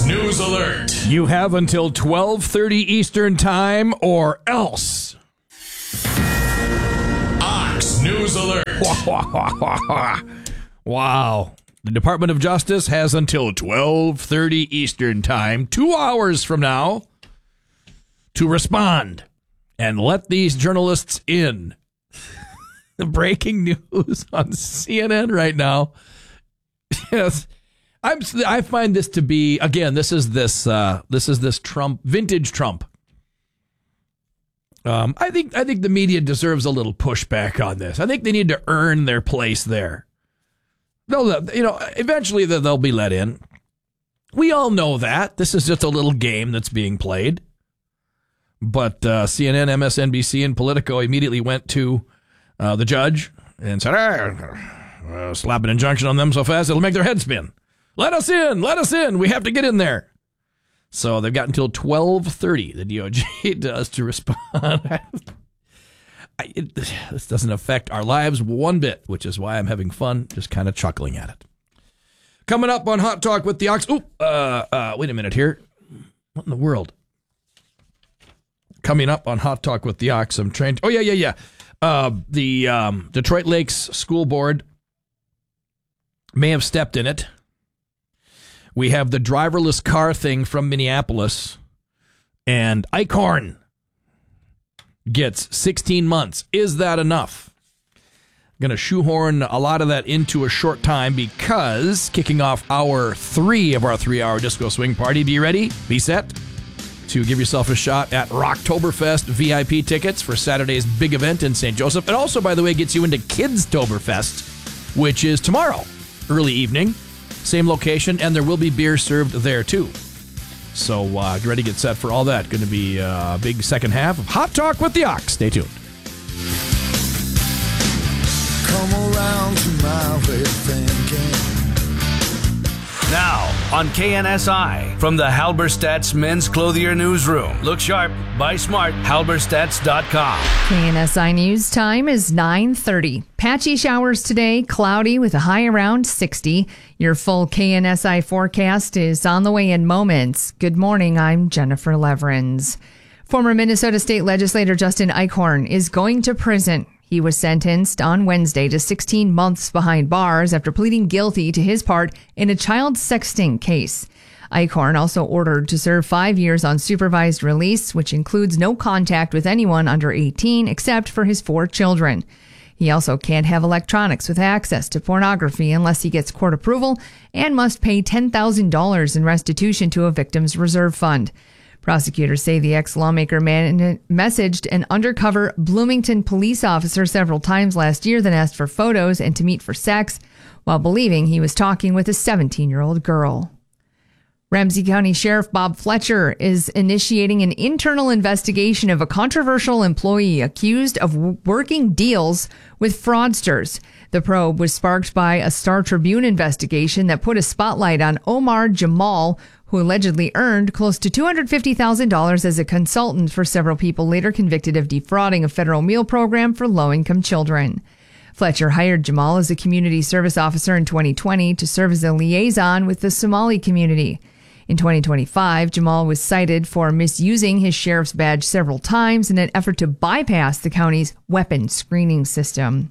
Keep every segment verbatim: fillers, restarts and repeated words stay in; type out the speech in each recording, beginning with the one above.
News Alert. You have until twelve thirty Eastern Time or else. Ox News Alert. Wow. The Department of Justice has until twelve thirty Eastern Time, two hours from now, to respond and let these journalists in. The breaking news on C N N right now. Yes. I'm, I find this to be, again, this is this uh, this is this Trump, vintage Trump. Um, I think I think the media deserves a little pushback on this. I think they need to earn their place there. They'll, you know, eventually they'll be let in. We all know that. This is just a little game that's being played. But uh, C N N, M S N B C, and Politico immediately went to uh, the judge and said, ah, uh, slap an injunction on them so fast it'll make their head spin. Let us in. Let us in. We have to get in there. So they've got until twelve thirty, the D O J does, to respond. I, it, this doesn't affect our lives one bit, which is why I'm having fun just kind of chuckling at it. Coming up on Hot Talk with the Ox. Oop, uh, uh, wait a minute here. What in the world? Coming up on Hot Talk with the Ox, I'm trying to, oh, yeah, yeah, yeah. Uh, the um, Detroit Lakes School Board may have stepped in it. We have the driverless car thing from Minneapolis, and Eichhorn gets sixteen months. Is that enough? I'm going to shoehorn a lot of that into a short time because kicking off hour three of our three-hour disco swing party. Be ready, be set to give yourself a shot at Rocktoberfest V I P tickets for Saturday's big event in Saint Joseph. It also, by the way, gets you into Kidstoberfest, which is tomorrow, early evening. Same location, and there will be beer served there, too. So uh, get ready to get set for all that. Going to be a big second half of Hot Talk with the Ox. Stay tuned. Come around to my way of thinking. Now, on K N S I, from the Halberstadt's Men's Clothier Newsroom. Look sharp, buy smart, halberstadts dot com. K N S I News time is nine thirty. Patchy showers today, cloudy with a high around sixty. Your full K N S I forecast is on the way in moments. Good morning, I'm Jennifer Leverins. Former Minnesota State Legislator Justin Eichhorn is going to prison. He was sentenced on Wednesday to sixteen months behind bars after pleading guilty to his part in a child sexting case. Eichhorn also ordered to serve five years on supervised release, which includes no contact with anyone under eighteen except for his four children. He also can't have electronics with access to pornography unless he gets court approval and must pay ten thousand dollars in restitution to a victim's reserve fund. Prosecutors say the ex-lawmaker man messaged an undercover Bloomington police officer several times last year, then asked for photos and to meet for sex, while believing he was talking with a seventeen-year-old girl. Ramsey County Sheriff Bob Fletcher is initiating an internal investigation of a controversial employee accused of working deals with fraudsters. The probe was sparked by a Star Tribune investigation that put a spotlight on Omar Jamal, who allegedly earned close to two hundred fifty thousand dollars as a consultant for several people later convicted of defrauding a federal meal program for low-income children. Fletcher hired Jamal as a community service officer in twenty twenty to serve as a liaison with the Somali community. In twenty twenty-five, Jamal was cited for misusing his sheriff's badge several times in an effort to bypass the county's weapons screening system.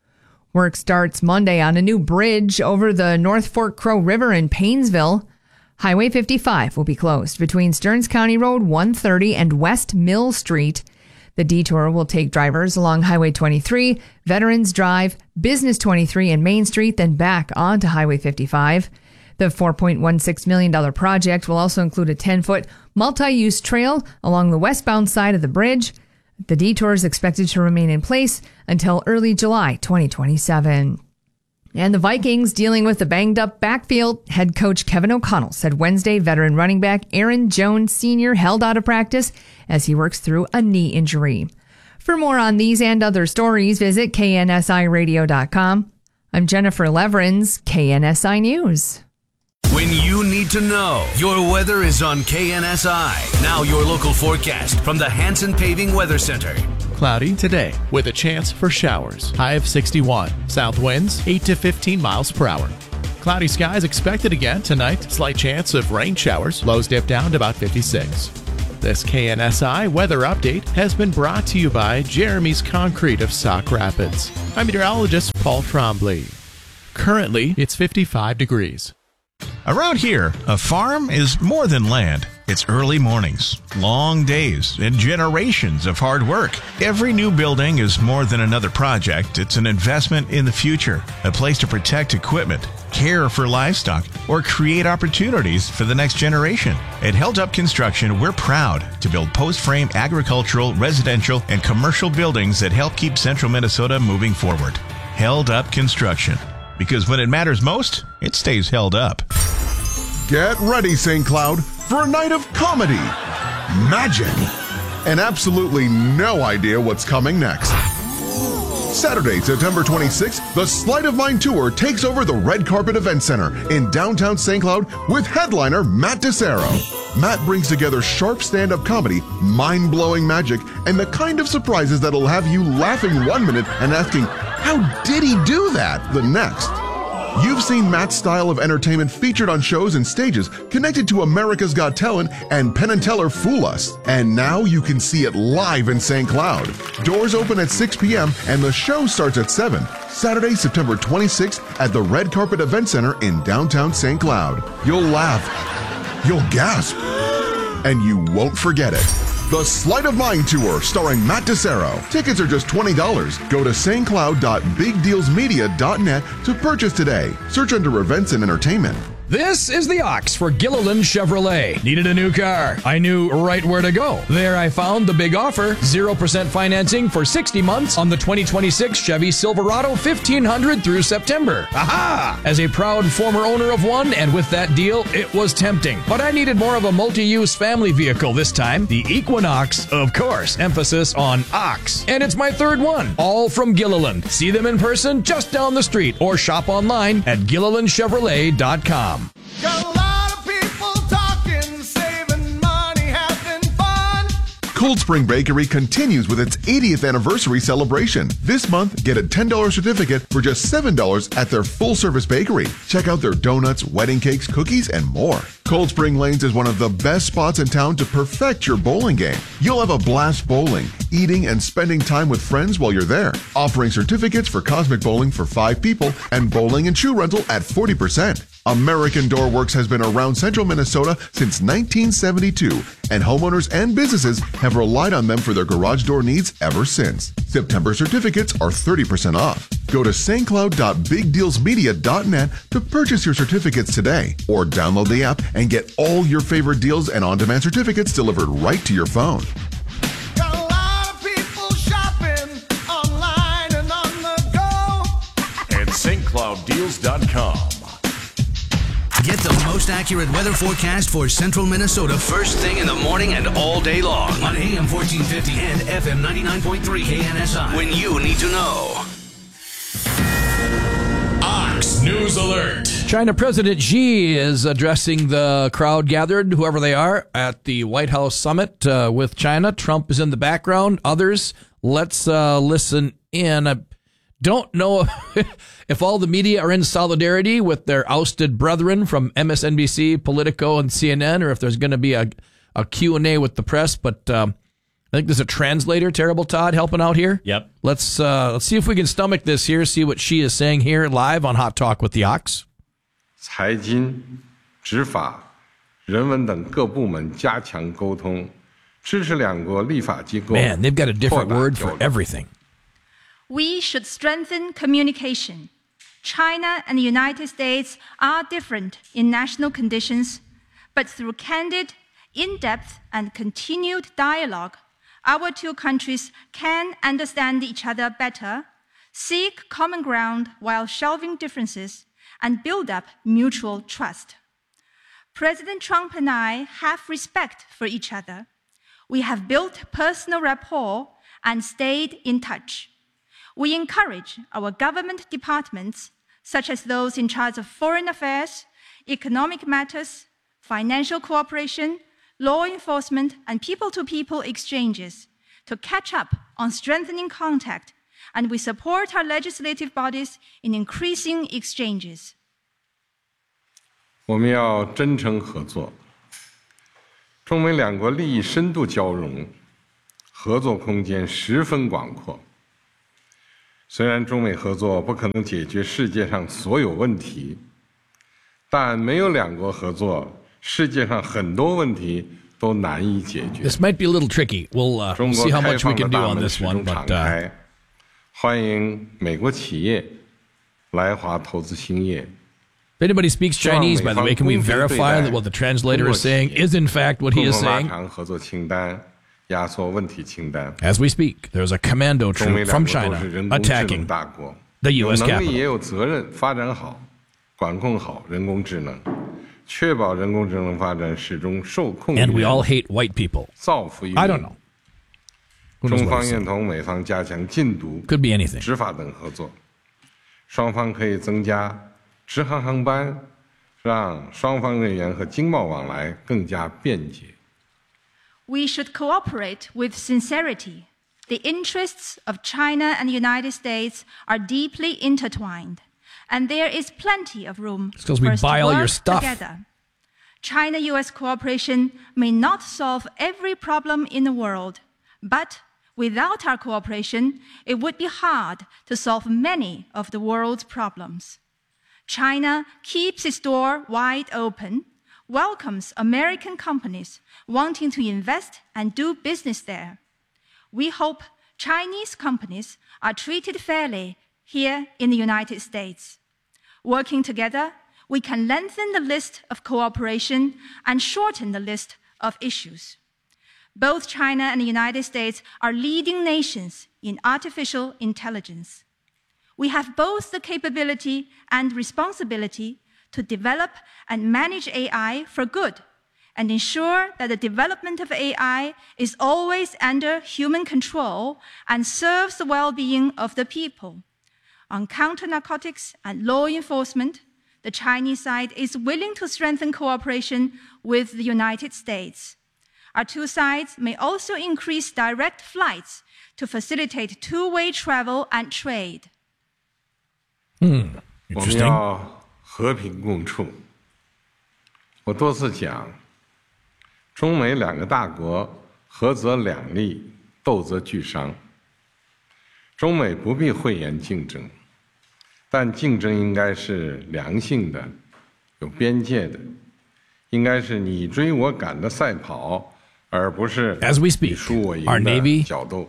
Work starts Monday on a new bridge over the North Fork Crow River in Paynesville. Highway fifty-five will be closed between Stearns County Road one thirty and West Mill Street. The detour will take drivers along Highway twenty-three, Veterans Drive, Business twenty-three, and Main Street, then back onto Highway fifty-five. The four point one six million dollars project will also include a ten-foot multi-use trail along the westbound side of the bridge. The detour is expected to remain in place until early July twenty twenty-seven. And the Vikings dealing with the banged-up backfield. Head coach Kevin O'Connell said Wednesday veteran running back Aaron Jones Senior held out of practice as he works through a knee injury. For more on these and other stories, visit K N S I radio dot com. I'm Jennifer Leverins, K N S I News. When you need to know, your weather is on K N S I. Now your local forecast from the Hanson Paving Weather Center. Cloudy today with a chance for showers. High of sixty-one. South winds eight to fifteen miles per hour. Cloudy skies expected again tonight. Slight chance of rain showers. Lows dip down to about fifty-six. This K N S I weather update has been brought to you by Jeremy's Concrete of Sauk Rapids. I'm meteorologist Paul Trombley. Currently, it's fifty-five degrees. Around here, a farm is more than land. It's early mornings, long days, and generations of hard work. Every new building is more than another project. It's an investment in the future, a place to protect equipment, care for livestock, or create opportunities for the next generation. At Held Up Construction, we're proud to build post-frame agricultural, residential, and commercial buildings that help keep central Minnesota moving forward. Held Up Construction. Because when it matters most, it stays held up. Get ready, Saint Cloud, for a night of comedy, magic, and absolutely no idea what's coming next. Saturday, September twenty-sixth, the Sleight of Mind Tour takes over the Red Carpet Event Center in downtown Saint Cloud with headliner Matt DeSero. Matt brings together sharp stand-up comedy, mind-blowing magic, and the kind of surprises that'll have you laughing one minute and asking, how did he do that, the next? You've seen Matt's style of entertainment featured on shows and stages connected to America's Got Talent and Penn and Teller Fool Us. And now you can see it live in Saint Cloud. Doors open at six p.m. and the show starts at seven. Saturday, September twenty-sixth at the Red Carpet Event Center in downtown Saint Cloud. You'll laugh, you'll gasp, and you won't forget it. The Sleight of Mind Tour starring Matt DeSero. Tickets are just twenty dollars. Go to s t cloud dot big deals media dot net to purchase today. Search under events and entertainment. This is the Ox for Gilliland Chevrolet. Needed a new car. I knew right where to go. There I found the big offer. zero percent financing for sixty months on the twenty twenty-six Chevy Silverado fifteen hundred through September. Aha! As a proud former owner of one, and with that deal, it was tempting. But I needed more of a multi-use family vehicle this time. The Equinox, of course. Emphasis on Ox. And it's my third one. All from Gilliland. See them in person just down the street or shop online at gilliland chevrolet dot com. Got a lot of people talking, saving money, having fun. Cold Spring Bakery continues with its eightieth anniversary celebration. This month, get a ten dollars certificate for just seven dollars at their full-service bakery. Check out their donuts, wedding cakes, cookies, and more. Cold Spring Lanes is one of the best spots in town to perfect your bowling game. You'll have a blast bowling, eating, and spending time with friends while you're there. Offering certificates for Cosmic Bowling for five people and bowling and shoe rental at forty percent. American Door Works has been around central Minnesota since nineteen seventy-two, and homeowners and businesses have relied on them for their garage door needs ever since. September certificates are thirty percent off. Go to s t cloud dot big deals media dot net to purchase your certificates today, or download the app and get all your favorite deals and on-demand certificates delivered right to your phone. Got a lot of people shopping online and on the go at st cloud deals dot com. Get the most accurate weather forecast for central Minnesota first thing in the morning and all day long on A M fourteen fifty and F M ninety-nine point three K N S I. When you need to know. Ox News Alert. China President Xi is addressing the crowd gathered, whoever they are, at the White House summit uh, with China. Trump is in the background. Others, let's uh, listen in. I don't know if all the media are in solidarity with their ousted brethren from M S N B C, Politico, and C N N, or if there's going to be a, a Q and A with the press. But um, I think there's a translator, Terrible Todd, helping out here. Yep. Let's uh, let's see if we can stomach this here, see what she is saying here live on Hot Talk with the Ox. 财经、执法、人文等各部门加强沟通，支持两国立法机构。 Man, they've got a different word for everything. We should strengthen communication. China and the United States are different in national conditions, but through candid, in-depth, and continued dialogue, our two countries can understand each other better, seek common ground while shelving differences, and build up mutual trust. President Trump and I have respect for each other. We have built personal rapport and stayed in touch. We encourage our government departments, such as those in charge of foreign affairs, economic matters, financial cooperation, law enforcement, and people-to-people exchanges, to catch up on strengthening contact, and we support our legislative bodies in increasing exchanges. 我们要真诚合作，中美两国利益深度交融，合作空间十分广阔。虽然中美合作不可能解决世界上所有问题，但没有两国合作，世界上很多问题都难以解决。 This might be a little tricky. We'll, uh, we'll see how much we can do on this one. 中国 But 开放的大门始终敞 uh, 开，欢迎美国企业来华投资兴业。 if anybody speaks Chinese, by the way, can we verify that what the translator is saying is in fact what he is 共同拉 saying? 长合作清单，压缩问题清单。 As we speak, there's a commando 中美 troop 两 from 国都 China 是人工智能 attacking 大国， the 有 U S 能力也 capital. 有责任发展好、管控好人工智能，确保人工智能发展始终受控于 And we 人 all hate white people. 造福于 I 民 don't know. Who knows 中 what 方 he's 愿 saying? 同美方加强禁毒、 Could be anything. 执法等合作，双方可以增加直航航班，让双方人员和经贸往来更加便捷。 We should cooperate with sincerity. The interests of China and the United States are deeply intertwined, and there is plenty of room It's 'cause we for us to buy all your work stuff. together. China-U S cooperation may not solve every problem in the world, but without our cooperation, it would be hard to solve many of the world's problems. China keeps its door wide open, welcomes American companies wanting to invest and do business there. We hope Chinese companies are treated fairly here in the United States. Working together, we can lengthen the list of cooperation and shorten the list of issues. Both China and the United States are leading nations in artificial intelligence. We have both the capability and responsibility to develop and manage A I for good and ensure that the development of A I is always under human control and serves the well-being of the people. On counter-narcotics and law enforcement, the Chinese side is willing to strengthen cooperation with the United States. Our two sides may also increase direct flights to facilitate two-way travel and trade. 嗯， 我们要和平共处。我多次讲，中美两个大国合则两利，斗则俱伤。中美不必讳言竞争，但竞争应该是良性的、有边界的，应该是你追我赶的赛跑，而不是 As we speak, 你输我赢 our 的 Navy 角斗。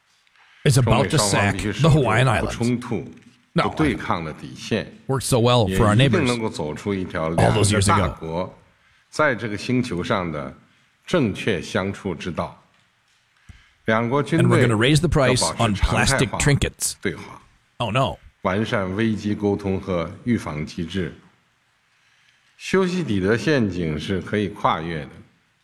is 中 about 美 to 双方 sack 必须 the 守住 Hawaiian 不 Islands. 冲突、 No, 不对抗的底线。 Worked so well 也 for our 一定 neighbors 能够走出一条 all 两 those 个 years 大 ago. 国在这个星球上的正确相处之道。两国军 And we're 队 going to raise the 要 price 保持 on 常态 plastic 化 trinkets. 对话， Oh no. 完善危机沟通和预防机制。修昔底德陷阱是可以跨越的。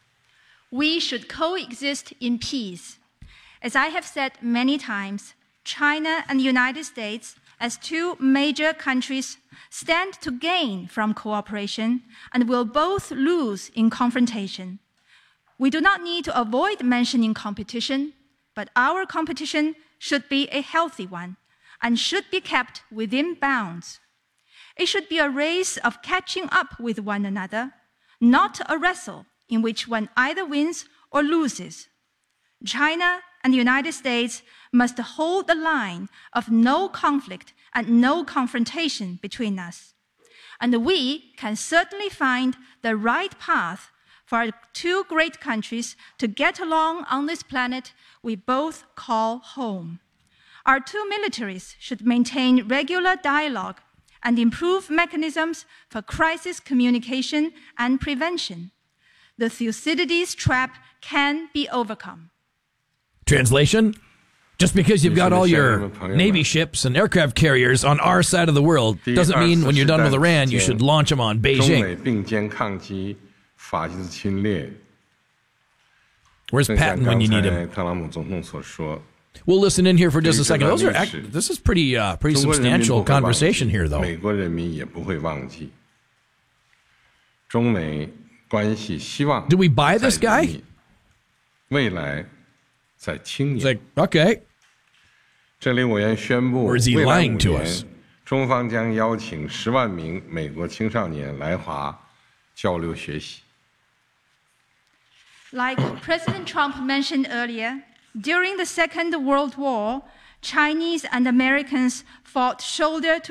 We should coexist in peace. As I have said many times, China and the United States, as two major countries, stand to gain from cooperation and will both lose in confrontation. We do not need to avoid mentioning competition, but our competition should be a healthy one and should be kept within bounds. It should be a race of catching up with one another, not a wrestle in which one either wins or loses. China and the United States must hold the line of no conflict and no confrontation between us. And we can certainly find the right path for our two great countries to get along on this planet we both call home. Our two militaries should maintain regular dialogue and improve mechanisms for crisis communication and prevention. The Thucydides trap can be overcome. Translation? Just because you've got all your Navy ships and aircraft carriers on our side of the world doesn't mean when you're done with Iran, you should launch them on 中美 Beijing. 并肩抗击法西斯侵略。 Where's 正像 Patton when 刚 you need 才 him? 特朗普总统所说， We'll listen in here for just a second. Those are This act- this is pretty uh, pretty 中国人民 substantial 不会忘记 conversation here, though. 美国人民也不会忘记。中美关系希望 Do we buy this 在 guy? 严密未来在青 It's 年。 like, okay. 这里我愿宣布， Or is he 未来 lying 五 to 年 us?， 中方将邀请十万名美国青少年来华交流学习。 Like President Trump mentioned earlier, during the Second World War, Chinese and Americans fought shoulder to